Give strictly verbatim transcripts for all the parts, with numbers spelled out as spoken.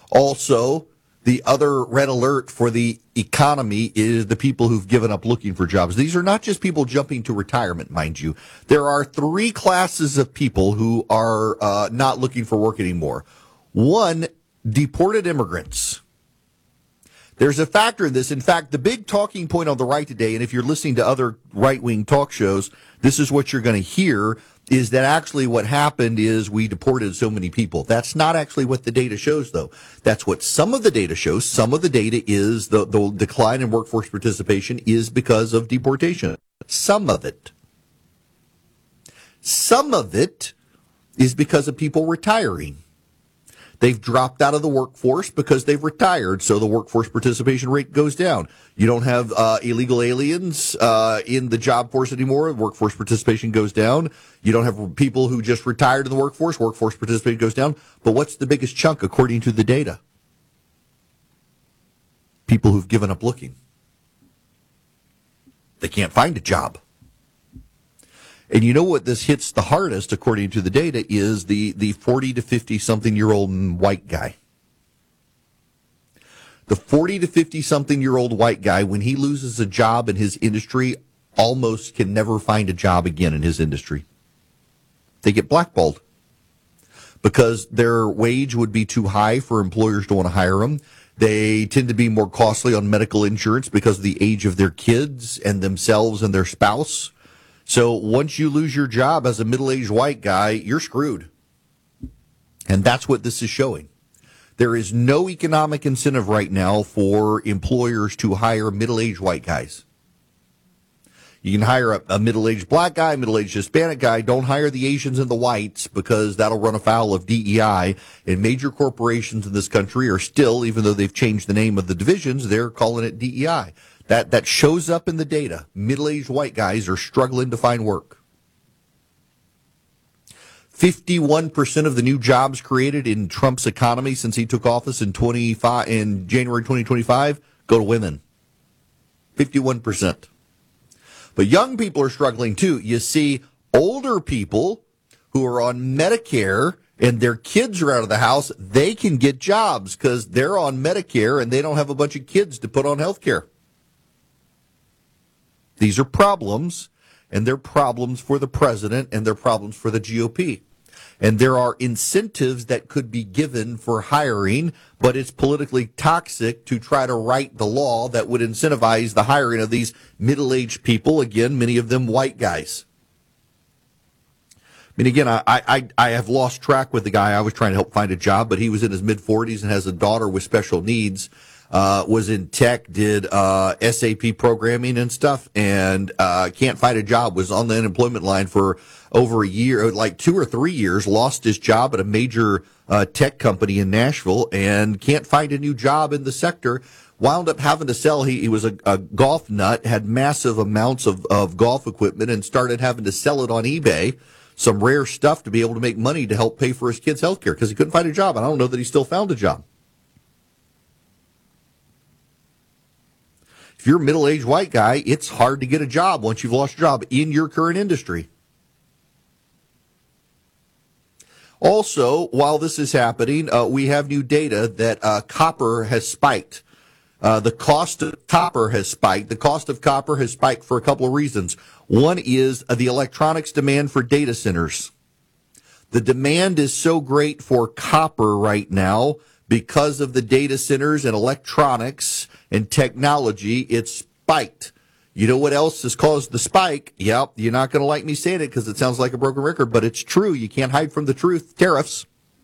Also, the other red alert for the economy is the people who've given up looking for jobs. These are not just people jumping to retirement, mind you. There are three classes of people who are uh, not looking for work anymore. One, deported immigrants. There's a factor in this. In fact, the big talking point on the right today, and if you're listening to other right-wing talk shows, this is what you're going to hear, is that actually what happened is we deported so many people. That's not actually what the data shows, though. That's what some of the data shows. Some of the data is the, the decline in workforce participation is because of deportation. Some of it. Some of it is because of people retiring. They've dropped out of the workforce because they've retired, so the workforce participation rate goes down. You don't have uh, illegal aliens uh, in the job force anymore. Workforce participation goes down. You don't have people who just retired in the workforce. Workforce participation goes down. But what's the biggest chunk according to the data? People who've given up looking. They can't find a job. And you know what this hits the hardest, according to the data, is the, the forty to fifty-something-year-old white guy. The forty to fifty-something-year-old white guy, when he loses a job in his industry, almost can never find a job again in his industry. They get blackballed because their wage would be too high for employers to want to hire them. They tend to be more costly on medical insurance because of the age of their kids and themselves and their spouse. So once you lose your job as a middle-aged white guy, you're screwed. And that's what this is showing. There is no economic incentive right now for employers to hire middle-aged white guys. You can hire a, a middle-aged black guy, a middle-aged Hispanic guy. Don't hire the Asians and the whites because that'll run afoul of D E I. And major corporations in this country are still, even though they've changed the name of the divisions, they're calling it D E I. That that shows up in the data. Middle-aged white guys are struggling to find work. fifty-one percent of the new jobs created in Trump's economy since he took office in twenty-five in January twenty twenty-five go to women. fifty-one percent. But young people are struggling too. You see, older people who are on Medicare and their kids are out of the house, they can get jobs because they're on Medicare and they don't have a bunch of kids to put on health care. These are problems, and they're problems for the president, and they're problems for the G O P. And there are incentives that could be given for hiring, but it's politically toxic to try to write the law that would incentivize the hiring of these middle-aged people, again, many of them white guys. I mean, again, I, I, I have lost track with the guy. I was trying to help find a job, but he was in his mid-forties and has a daughter with special needs. Uh, was in tech, did uh, S A P programming and stuff, and uh, can't find a job, was on the unemployment line for over a year, like two or three years, lost his job at a major uh, tech company in Nashville, and can't find a new job in the sector. Wound up having to sell, he, he was a, a golf nut, had massive amounts of, of golf equipment, and started having to sell it on eBay, some rare stuff to be able to make money to help pay for his kids' health care, because he couldn't find a job, and I don't know that he still found a job. If you're a middle-aged white guy, it's hard to get a job once you've lost your job in your current industry. Also, while this is happening, uh, we have new data that uh, copper has spiked. Uh, the cost of copper has spiked. The cost of copper has spiked for a couple of reasons. One is uh, the electronics demand for data centers. The demand is so great for copper right now because of the data centers and electronics and technology, it's spiked. You know what else has caused the spike? Yep, you're not going to like me saying it because it sounds like a broken record, but it's true. You can't hide from the truth. Tariffs.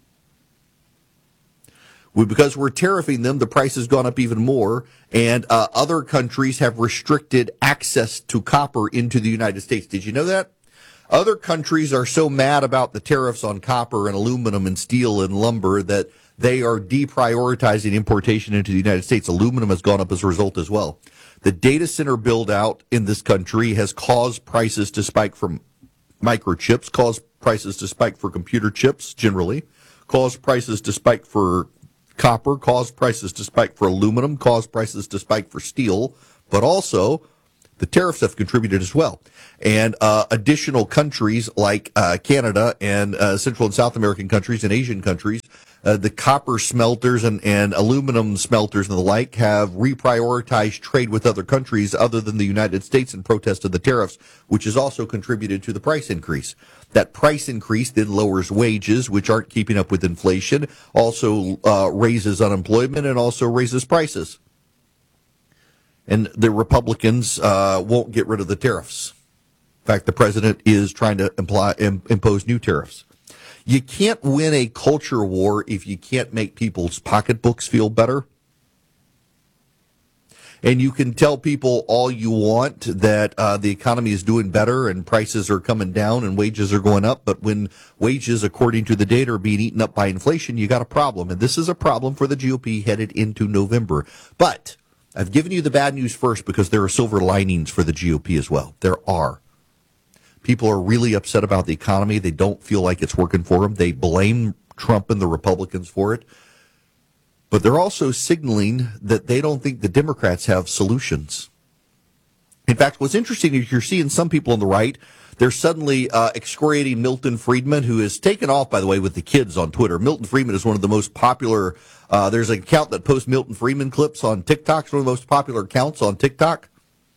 We, because we're tariffing them, the price has gone up even more, and uh, other countries have restricted access to copper into the United States. Did you know that? Other countries are so mad about the tariffs on copper and aluminum and steel and lumber that they are deprioritizing importation into the United States. Aluminum has gone up as a result as well. The data center build out in this country has caused prices to spike for microchips, caused prices to spike for computer chips generally, caused prices to spike for copper, caused prices to spike for aluminum, caused prices to spike for steel, but also the tariffs have contributed as well. And uh, additional countries like uh, Canada and uh, Central and South American countries and Asian countries uh, the copper smelters and, and aluminum smelters and the like have reprioritized trade with other countries other than the United States in protest of the tariffs, which has also contributed to the price increase. That price increase then lowers wages, which aren't keeping up with inflation, also uh, raises unemployment, and also raises prices. And the Republicans uh, won't get rid of the tariffs. In fact, the president is trying to imply, im- impose new tariffs. You can't win a culture war if you can't make people's pocketbooks feel better. And you can tell people all you want that uh, the economy is doing better and prices are coming down and wages are going up. But when wages, according to the data, are being eaten up by inflation, you got a problem. And this is a problem for the G O P headed into November. But I've given you the bad news first because there are silver linings for the G O P as well. There are. People are really upset about the economy. They don't feel like it's working for them. They blame Trump and the Republicans for it. But they're also signaling that they don't think the Democrats have solutions. In fact, what's interesting is you're seeing some people on the right, they're suddenly uh, excoriating Milton Friedman, who has taken off, by the way, with the kids on Twitter. Milton Friedman is one of the most popular. Uh, there's an account that posts Milton Friedman clips on TikTok. It's one of the most popular accounts on TikTok.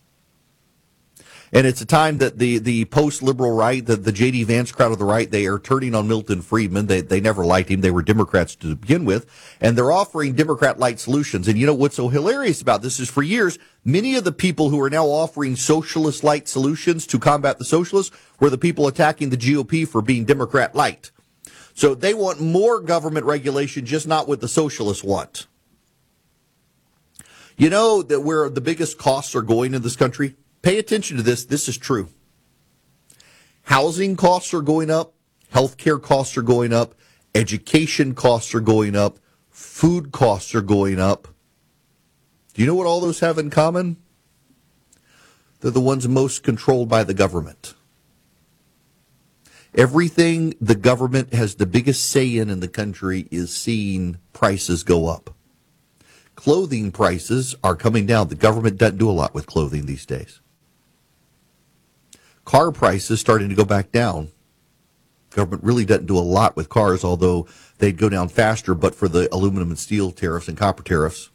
And it's a time that the, the post-liberal right, the, the J D. Vance crowd of the right, they are turning on Milton Friedman. They they never liked him. They were Democrats to begin with. And they're offering Democrat-like solutions. And you know what's so hilarious about this is for years, many of the people who are now offering socialist-like solutions to combat the socialists were the people attacking the G O P for being Democrat-like. So they want more government regulation, just not what the socialists want. You know that where the biggest costs are going in this country? Pay attention to this. This is true. Housing costs are going up. Healthcare costs are going up. Education costs are going up. Food costs are going up. Do you know what all those have in common? They're the ones most controlled by the government. Everything the government has the biggest say in in the country is seeing prices go up. Clothing prices are coming down. The government doesn't do a lot with clothing these days. Car prices starting to go back down. Government really doesn't do a lot with cars, although they'd go down faster, but for the aluminum and steel tariffs and copper tariffs.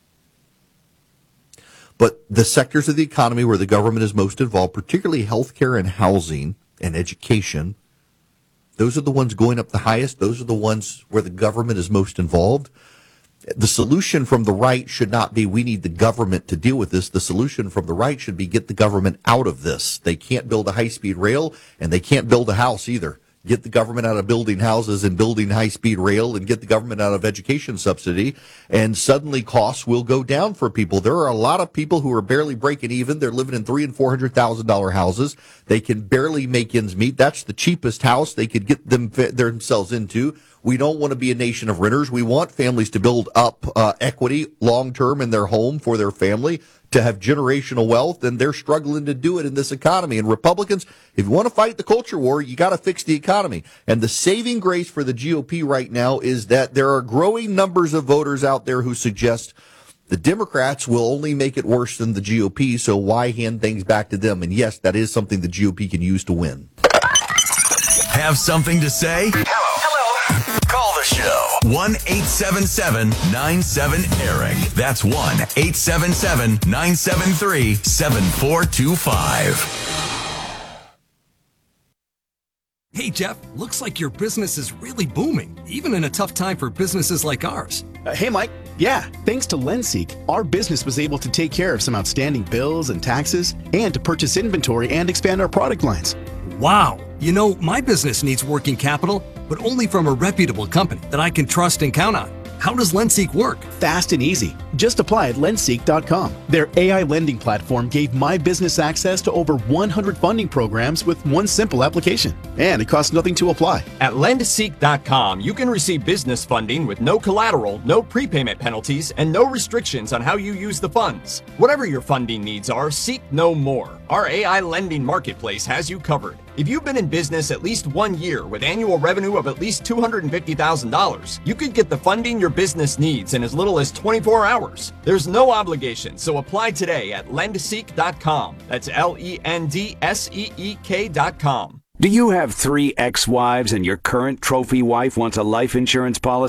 But the sectors of the economy where the government is most involved, particularly healthcare and housing and education, those are the ones going up the highest. Those are the ones where the government is most involved. The solution from the right should not be we need the government to deal with this. The solution from the right should be get the government out of this. They can't build a high-speed rail, and they can't build a house either. Get the government out of building houses and building high-speed rail, and get the government out of education subsidy, and suddenly costs will go down for people. There are a lot of people who are barely breaking even. They're living in three and four hundred thousand dollar houses. They can barely make ends meet. That's the cheapest house they could get them themselves into. We don't want to be a nation of renters. We want families to build up uh, equity long-term in their home for their family, to have generational wealth, and they're struggling to do it in this economy. And Republicans, if you want to fight the culture war, you got to fix the economy. And the saving grace for the G O P right now is that there are growing numbers of voters out there who suggest the Democrats will only make it worse than the G O P, so why hand things back to them? And yes, that is something the G O P can use to win. Have something to say? Call the show. one eight seven seven nine seven Eric. That's one eight seven seven nine seven three seven four two five. Hey, Jeff, looks like your business is really booming, even in a tough time for businesses like ours. Uh, hey, Mike. Yeah, thanks to Lenseek, our business was able to take care of some outstanding bills and taxes and to purchase inventory and expand our product lines. Wow. You know, my business needs working capital, but only from a reputable company that I can trust and count on. How does Lenseek work? Fast and easy. Just apply at lenseek dot com. Their A I lending platform gave my business access to over one hundred funding programs with one simple application. And it costs nothing to apply. At lenseek dot com, you can receive business funding with no collateral, no prepayment penalties, and no restrictions on how you use the funds. Whatever your funding needs are, seek no more. Our A I lending marketplace has you covered. If you've been in business at least one year with annual revenue of at least two hundred fifty thousand dollars, you could get the funding your business needs in as little as twenty-four hours. There's no obligation, so apply today at lenseek dot com. That's L E N D S E E K dot com. Do you have three ex-wives and your current trophy wife wants a life insurance policy?